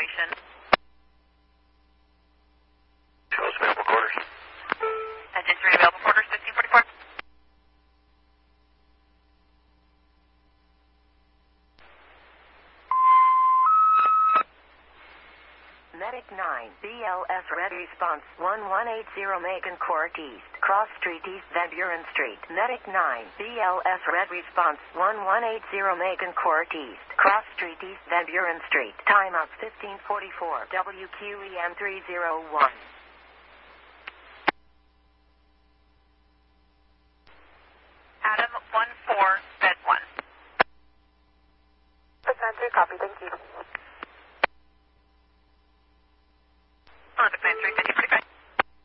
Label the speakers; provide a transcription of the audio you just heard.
Speaker 1: evaluation.
Speaker 2: Shows available quarters.
Speaker 1: Engine 3 available quarters, 1544.
Speaker 3: Medic 9, BLS Red Response 1180 Macon Court East, Cross Street East, Van Buren Street. Medic 9, BLS Red Response 1180 Macon Court East, Cross Street East, Van Buren Street. Timeout 1544, WQEM 301.